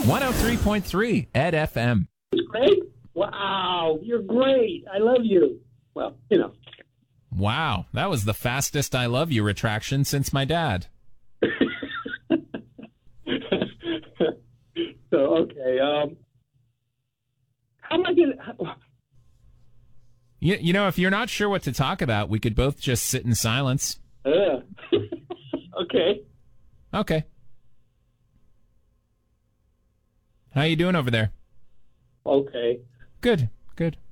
103.3 Ed FM. It's great. Wow, you're great. I love you. Well, you know. Wow, that was the fastest I love you retraction since my dad. So, okay. How am I going to... You know, if you're not sure what to talk about, we could both just sit in silence. Okay. Okay. How you doing over there? Okay. Good, good.